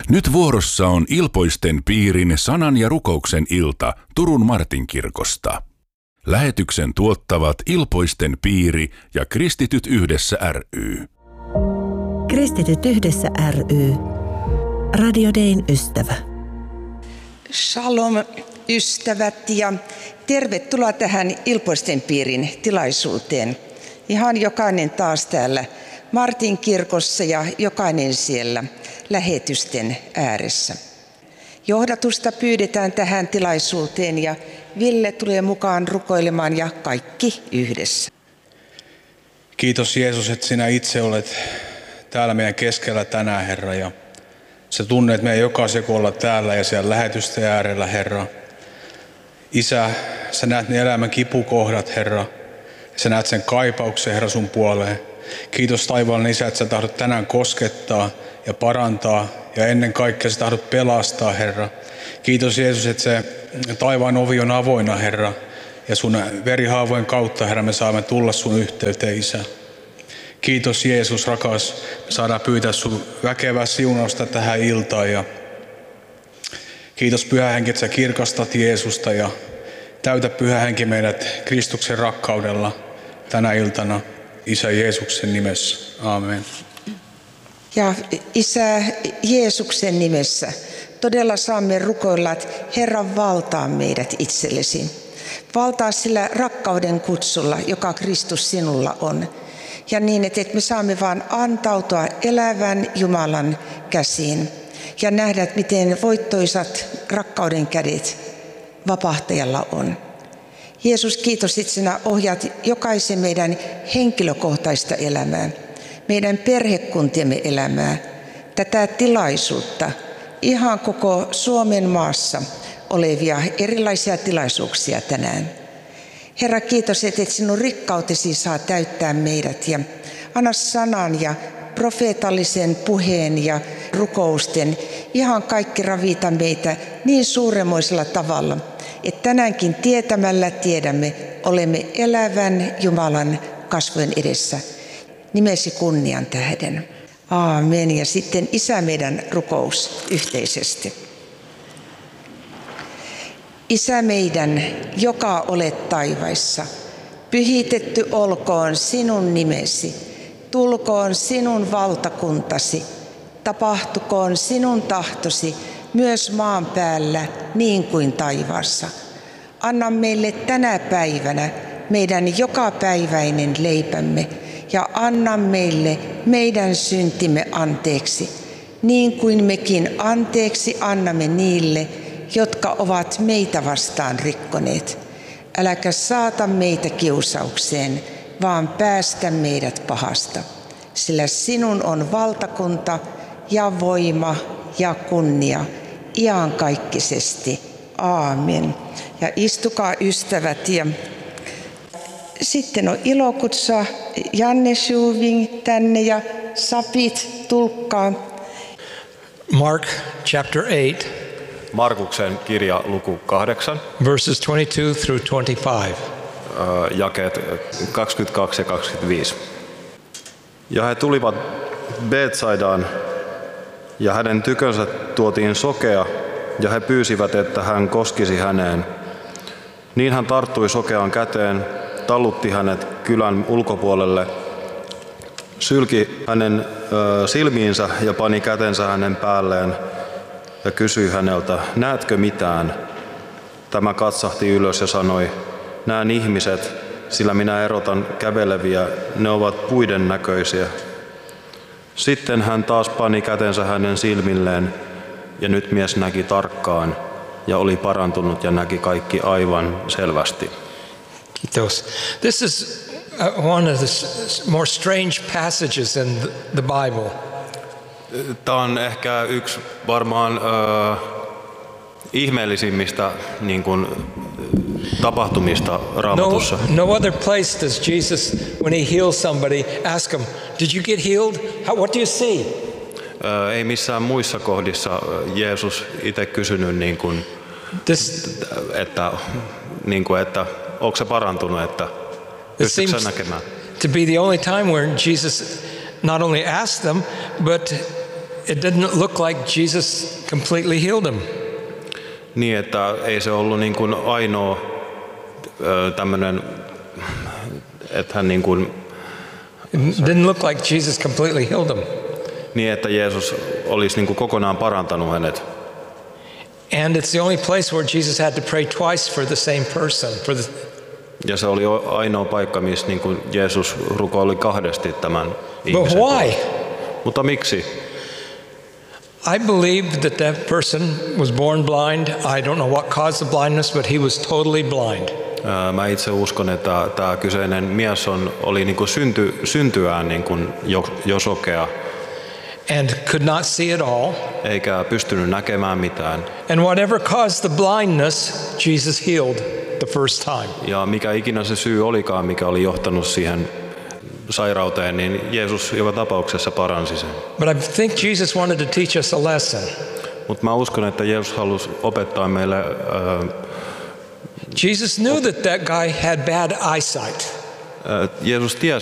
Nyt vuorossa on Ilpoisten piirin sanan ja rukouksen ilta Turun Martinkirkosta. Lähetyksen tuottavat Ilpoisten piiri ja Kristityt yhdessä ry. Kristityt yhdessä ry. Radio Dayn ystävä. Shalom ystävät ja tervetuloa tähän Ilpoisten piirin tilaisuuteen. Ihan jokainen taas täällä Martinkirkossa ja jokainen siellä lähetysten ääressä. Johdatusta pyydetään tähän tilaisuuteen ja Ville tulee mukaan rukoilemaan ja kaikki yhdessä. Kiitos Jeesus, että sinä itse olet täällä meidän keskellä tänään, Herra. Ja sä tunnet meidän jokaisen, kun olla täällä ja siellä lähetysten äärellä, Herra. Isä, sä näet ne elämän kipukohdat, Herra. Sä näet sen kaipauksen, Herra, sun puoleen. Kiitos taivaallinen Isä, että sä tahdot tänään koskettaa ja parantaa ja ennen kaikkea sä tahdot pelastaa, Herra. Kiitos Jeesus, että se taivaan ovi on avoinna, Herra. Ja sun verihaavojen kautta, Herra, me saamme tulla sun yhteyteen, Isä. Kiitos Jeesus, rakas. Me saadaan pyytää sun väkevää siunausta tähän iltaan. Ja kiitos Pyhä Henki, että sä kirkastat Jeesusta ja täytä Pyhä Henki meidät Kristuksen rakkaudella tänä iltana. Isä Jeesuksen nimessä. Aamen. Ja Isä Jeesuksen nimessä todella saamme rukoilla, että Herra valtaa meidät itsellesi. Valtaa sillä rakkauden kutsulla, joka Kristus sinulla on. Ja niin, että me saamme vaan antautua elävän Jumalan käsiin ja nähdä, että miten voittoisat rakkauden kädet vapahtajalla on. Jeesus, kiitos, että sinä ohjaat jokaisen meidän henkilökohtaista elämää, meidän perhekuntiemme elämää, tätä tilaisuutta, ihan koko Suomen maassa olevia erilaisia tilaisuuksia tänään. Herra, kiitos, että sinun rikkautesi saa täyttää meidät ja anna sanan ja profeetallisen puheen ja rukousten ihan kaikki ravita meitä niin suuremmoisella tavalla, että tänäänkin tietämällä tiedämme, olemme elävän Jumalan kasvojen edessä. Nimesi kunnian tähden. Aamen. Ja sitten Isä meidän rukous yhteisesti. Isä meidän, joka olet taivaissa, pyhitetty olkoon sinun nimesi, tulkoon sinun valtakuntasi, tapahtukoon sinun tahtosi myös maan päällä niin kuin taivaassa. Anna meille tänä päivänä meidän jokapäiväinen leipämme ja anna meille meidän syntimme anteeksi, niin kuin mekin anteeksi annamme niille, jotka ovat meitä vastaan rikkoneet. Äläkä saata meitä kiusaukseen, vaan päästä meidät pahasta. Sillä sinun on valtakunta ja voima ja kunnia iankaikkisesti. Aamen. Ja istukaa ystävät. Ja sitten on ilo kutsua Janne Schuving tänne ja Sapit tulkkaa. Mark chapter 8. Markuksen kirja luku 8. Verses 22 through 25. Jakeet 22 ja 25. Ja he tulivat Betsaidaan, ja hänen tykönsä tuotiin sokea, ja he pyysivät, että hän koskisi häneen. Niin hän tarttui sokeaan käteen, tallutti hänet kylän ulkopuolelle, sylki hänen silmiinsä ja pani kätensä hänen päälleen ja kysyi häneltä, näetkö mitään? Tämä katsahti ylös ja sanoi, näen ihmiset, sillä minä erotan käveleviä, ne ovat puiden näköisiä. Sitten hän taas pani kätensä hänen silmilleen, ja nyt mies näki tarkkaan, ja oli parantunut ja näki kaikki aivan selvästi. Kiitos. This is one of the more strange passages in the Bible. Tämä on ehkä yksi varmaan ihmeellisimmistä niin kuin, tapahtumista Raamatussa. No other place does Jesus, when he heals somebody, ask him, did you get healed? What do you see? Ei missään muissa kohdissa Jeesus itse kysynyt, niin kuin, että onko se parantunut, että pystytkö sä näkemään? To be the only time where Jesus not only asked them, but it didn't look like Jesus completely healed him. Niin, että ei se ollut niin kuin ainoa tämmöinen, että hän niin kuin... It didn't look like Jesus completely healed him. Niin, että Jeesus olisi niin kuin kokonaan parantanut hänet. And it's the only place where Jesus had to pray twice for the same person. Ja se oli ainoa paikka, missä niin kuin Jeesus rukoili kahdesti tämän ihmisen. But why? Mutta miksi? I believe that person was born blind. I don't know what caused the blindness, but he was totally blind. Mä itse uskon, että tämä kyseinen mies oli niin kuin syntyään niin kuin jo sokea. And could not see at all. Eikä pystynyt näkemään mitään. And whatever caused the blindness, Jesus healed the first time. Ja mikä ikinä se syy olikaan, mikä oli johtanut siihen sairauteen, niin Jeesus joka tapauksessa paransi sen. But I think Jesus wanted to teach us a lesson. Mutta mä uskon, että Jeesus halusi opettaa meille. Jesus knew that guy had bad eyesight. Jeesus tiesi,